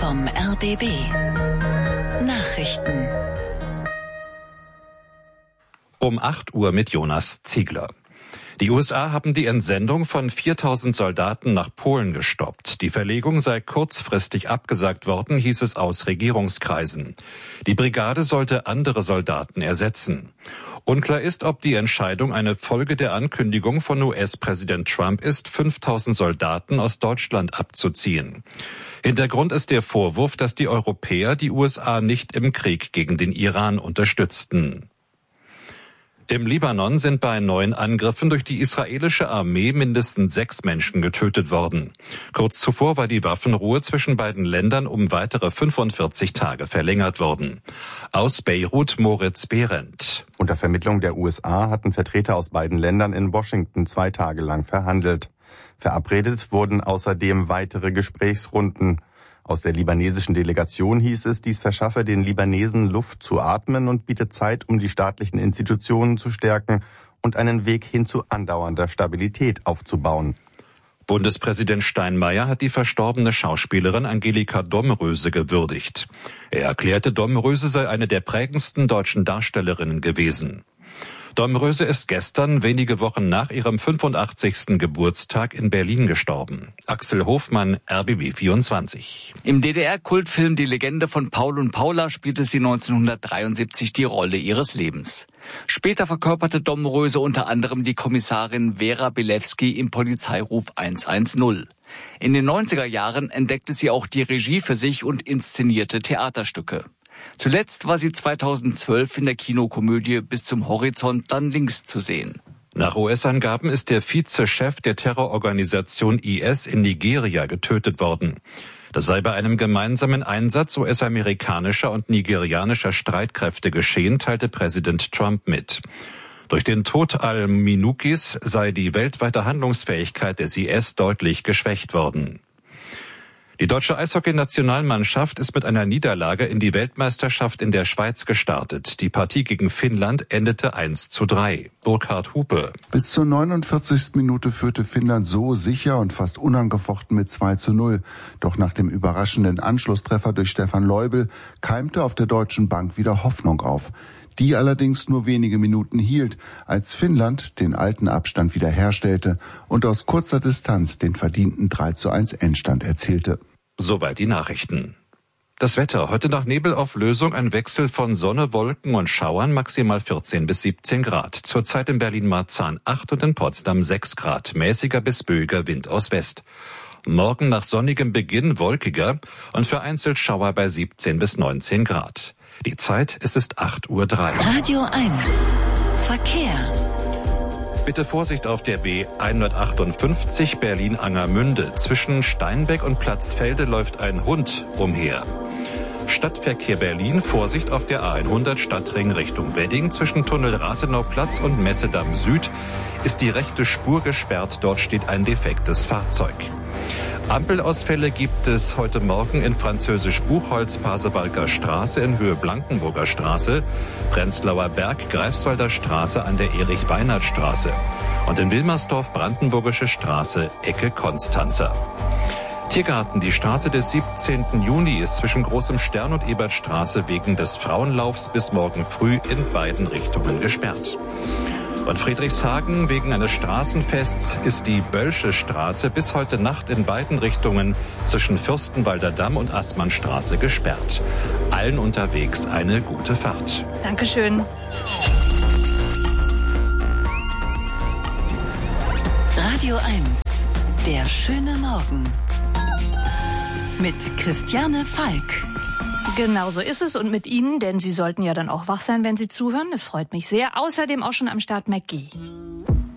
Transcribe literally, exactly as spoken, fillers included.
vom R B B. Nachrichten. Um acht Uhr mit Jonas Ziegler. Die U S A haben die Entsendung von viertausend Soldaten nach Polen gestoppt. Die Verlegung sei kurzfristig abgesagt worden, hieß es aus Regierungskreisen. Die Brigade sollte andere Soldaten ersetzen. Unklar ist, ob die Entscheidung eine Folge der Ankündigung von U S-Präsident Trump ist, fünftausend Soldaten aus Deutschland abzuziehen. Hintergrund ist der Vorwurf, dass die Europäer die U S A nicht im Krieg gegen den Iran unterstützten. Im Libanon sind bei neuen Angriffen durch die israelische Armee mindestens sechs Menschen getötet worden. Kurz zuvor war die Waffenruhe zwischen beiden Ländern um weitere fünfundvierzig Tage verlängert worden. Aus Beirut Moritz Behrendt. Unter Vermittlung der U S A hatten Vertreter aus beiden Ländern in Washington zwei Tage lang verhandelt. Verabredet wurden außerdem weitere Gesprächsrunden. Aus der libanesischen Delegation hieß es, dies verschaffe den Libanesen Luft zu atmen und bietet Zeit, um die staatlichen Institutionen zu stärken und einen Weg hin zu andauernder Stabilität aufzubauen. Bundespräsident Steinmeier hat die verstorbene Schauspielerin Angelika Domröse gewürdigt. Er erklärte, Domröse sei eine der prägendsten deutschen Darstellerinnen gewesen. Domröse ist gestern, wenige Wochen nach ihrem fünfundachtzigsten Geburtstag, in Berlin gestorben. Axel Hofmann, R B B vierundzwanzig. Im D D R-Kultfilm Die Legende von Paul und Paula spielte sie neunzehnhundertdreiundsiebzig die Rolle ihres Lebens. Später verkörperte Domröse unter anderem die Kommissarin Vera Bilewski im Polizeiruf hundertzehn. In den neunziger Jahren entdeckte sie auch die Regie für sich und inszenierte Theaterstücke. Zuletzt war sie zweitausendzwölf in der Kinokomödie Bis zum Horizont dann links zu sehen. Nach U S-Angaben ist der Vizechef der Terrororganisation I S in Nigeria getötet worden. Das sei bei einem gemeinsamen Einsatz U S-amerikanischer und nigerianischer Streitkräfte geschehen, teilte Präsident Trump mit. Durch den Tod al-Minukis sei die weltweite Handlungsfähigkeit des I S deutlich geschwächt worden. Die deutsche Eishockey-Nationalmannschaft ist mit einer Niederlage in die Weltmeisterschaft in der Schweiz gestartet. Die Partie gegen Finnland endete eins zu drei. Burkhard Hupe. Bis zur neunundvierzigsten Minute führte Finnland so sicher und fast unangefochten mit zwei zu null. Doch nach dem überraschenden Anschlusstreffer durch Stefan Leubel keimte auf der deutschen Bank wieder Hoffnung auf. Die allerdings nur wenige Minuten hielt, als Finnland den alten Abstand wiederherstellte und aus kurzer Distanz den verdienten drei zu eins Endstand erzielte. Soweit die Nachrichten. Das Wetter. Heute nach Nebelauflösung ein Wechsel von Sonne, Wolken und Schauern, maximal vierzehn bis siebzehn Grad. Zurzeit in Berlin-Marzahn acht und in Potsdam sechs Grad. Mäßiger bis böiger Wind aus West. Morgen nach sonnigem Beginn wolkiger und vereinzelt Schauer bei siebzehn bis neunzehn Grad. Die Zeit, es ist acht Uhr drei. Radio eins. Verkehr. Bitte Vorsicht auf der B hundertachtundfünfzig Berlin-Angermünde. Zwischen Steinbeck und Platzfelde läuft ein Hund umher. Stadtverkehr Berlin, Vorsicht auf der A hundert Stadtring Richtung Wedding. Zwischen Tunnel Rathenauplatz und Messedamm Süd ist die rechte Spur gesperrt. Dort steht ein defektes Fahrzeug. Ampelausfälle gibt es heute Morgen in Französisch-Buchholz-Pasewalker Straße in Höhe Blankenburger Straße, Prenzlauer Berg, Greifswalder Straße an der Erich-Weinert-Straße und in Wilmersdorf Brandenburgische Straße, Ecke Konstanzer. Tiergarten, die Straße des siebzehnten Juni ist zwischen Großem Stern und Ebertstraße wegen des Frauenlaufs bis morgen früh in beiden Richtungen gesperrt. Und Friedrichshagen, wegen eines Straßenfests ist die Bölsche Straße bis heute Nacht in beiden Richtungen zwischen Fürstenwalder Damm und Assmannstraße gesperrt. Allen unterwegs eine gute Fahrt. Dankeschön. Radio eins. Der schöne Morgen. Mit Christiane Falk. Genau so ist es und mit Ihnen, denn Sie sollten ja dann auch wach sein, wenn Sie zuhören. Es freut mich sehr. Außerdem auch schon am Start McGee.